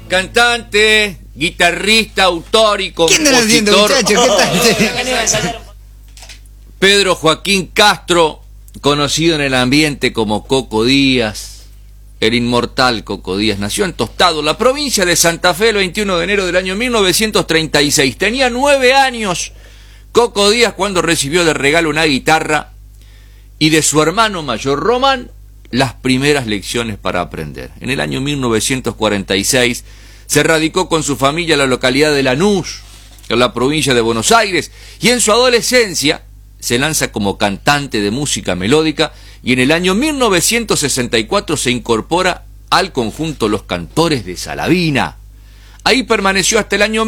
Cantante, guitarrista, autor y compositor. Pedro Joaquín Castro, conocido en el ambiente como Coco Díaz, el inmortal Coco Díaz, nació en Tostado, la provincia de Santa Fe, el 21 de enero del año 1936. Tenía 9 años Coco Díaz cuando recibió de regalo una guitarra y de su hermano mayor Román las primeras lecciones para aprender. En el año 1946 se radicó con su familia en la localidad de Lanús, en la provincia de Buenos Aires, y en su adolescencia se lanza como cantante de música melódica y en el año 1964 se incorpora al conjunto Los Cantores de Salavina. Ahí permaneció hasta el año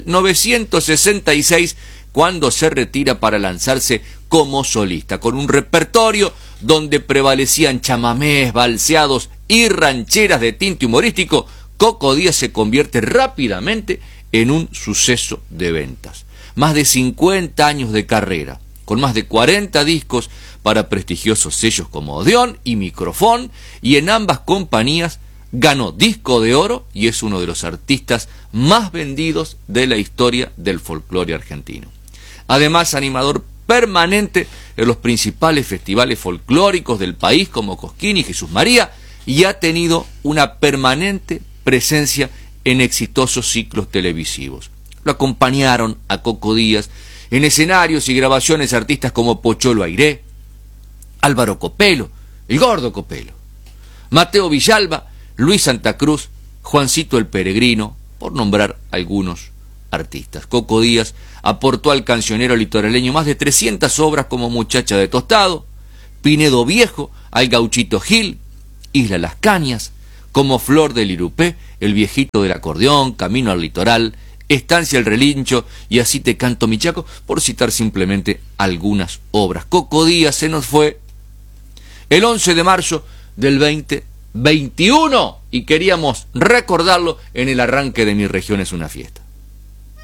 1966, cuando se retira para lanzarse como solista, con un repertorio donde prevalecían chamamés, balseados y rancheras de tinte humorístico. Coco Díaz se convierte rápidamente en un suceso de ventas. Más de 50 años de carrera, con más de 40 discos para prestigiosos sellos como Odeón y Microfón, y en ambas compañías ganó disco de oro y es uno de los artistas más vendidos de la historia del folclore argentino. Además, animador permanente en los principales festivales folclóricos del país como Cosquín y Jesús María, y ha tenido una permanente presencia en exitosos ciclos televisivos. Lo acompañaron a Coco Díaz en escenarios y grabaciones artistas como Pocholo Airé, Álvaro Copelo, el Gordo Copelo, Mateo Villalba, Luis Santa Cruz, Juancito el Peregrino, por nombrar algunos artistas. Coco Díaz aportó al cancionero litoraleño más de 300 obras como Muchacha de Tostado, Pinedo Viejo, al Gauchito Gil, Isla Las Cañas, como Flor del Irupé, El Viejito del Acordeón, Camino al Litoral, Estancia el Relincho y Así te canto mi Chaco, por citar simplemente algunas obras. Coco Díaz se nos fue el 11 de marzo del 2021 y queríamos recordarlo en el arranque de Mi Región es una Fiesta.